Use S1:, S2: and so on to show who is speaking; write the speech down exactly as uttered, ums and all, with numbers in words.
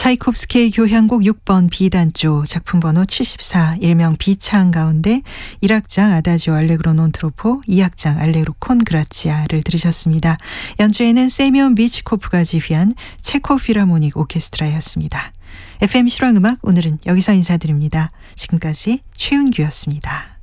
S1: 차이콥스키의 교향곡 육 번 B단조 작품 번호 칠십사 일명 B창 가운데 일 악장 아다지오 알레그로 논 트로포, 이 악장 알레그로 콘 그라치아를 들으셨습니다. 연주에는 세미온 미치코프가 지휘한 체코 필하모닉 오케스트라였습니다. 에프엠 실황음악 오늘은 여기서 인사드립니다. 지금까지 최은규였습니다.